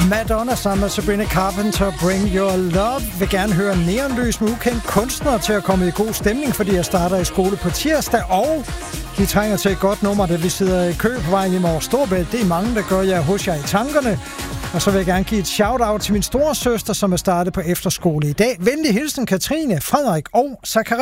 Madonna sammen med Sabrina Carpenter, Bring Your Love. Vil gerne høre Neonlys med ukendt kunstner til at komme i god stemning, fordi jeg starter i skole på tirsdag, og vi trænger til et godt nummer, da vi sidder i kø på vejen hjem over Storebælt. Det er mange, der gør jeg hos jer i tankerne. Og så vil jeg gerne give et shout-out til min store søster, som er startet på efterskole i dag. Venlig hilsen Katrine, Frederik og Zacharias.